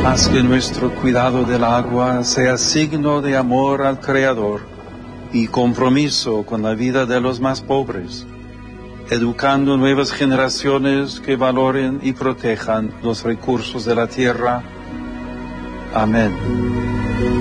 Haz que nuestro cuidado del agua sea signo de amor al Creador y compromiso con la vida de los más pobres, educando nuevas generaciones que valoren y protejan los recursos de la tierra. Amén.